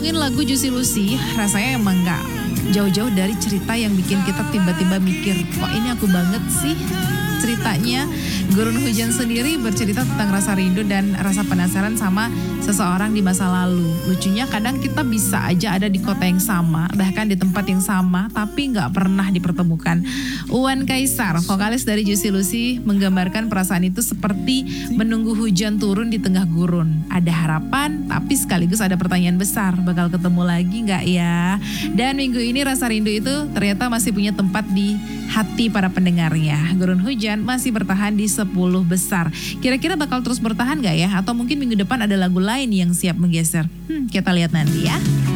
ngomongin lagu Juicy Lucy, rasanya emang gak jauh-jauh dari cerita yang bikin kita tiba-tiba mikir, kok ini aku banget sih ceritanya. Gurun Hujan sendiri bercerita tentang rasa rindu dan rasa penasaran sama seseorang di masa lalu. Lucunya kadang kita bisa aja ada di kota yang sama, bahkan di tempat yang sama, tapi gak pernah dipertemukan. Uwan Kaisar, vokalis dari Juicy Lucy, menggambarkan perasaan itu seperti menunggu hujan turun di tengah gurun. Ada harapan, tapi sekaligus ada pertanyaan besar, bakal ketemu lagi gak ya? Dan minggu ini rasa rindu itu ternyata masih punya tempat di hati para pendengarnya. Gurun Hujan masih bertahan di 10 besar. Kira-kira bakal terus bertahan gak ya? Atau mungkin minggu depan ada lagu lain yang siap menggeser? Kita lihat nanti ya.